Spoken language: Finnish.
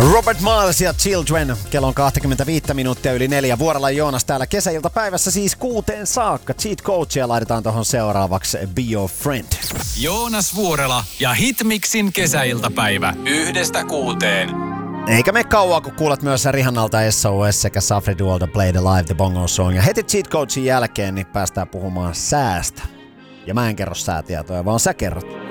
Robert Miles ja Children. Kello on 25 minuuttia yli 4. Vuorella Joonas täällä kesäiltapäivässä siis 6 saakka. Cheat Coachia laitetaan tohon seuraavaksi Be Your Friend. Joonas Vuorela ja Hitmixin kesäiltapäivä 1-6. Eikä me kauaa, kun kuulet myös Rihannalta SOS sekä Safri Duolta Play the Live the Bongo Song. Ja heti Cheat Coachin jälkeen niin päästään puhumaan säästä. Ja mä en kerro säätietoja, vaan sä kerrot.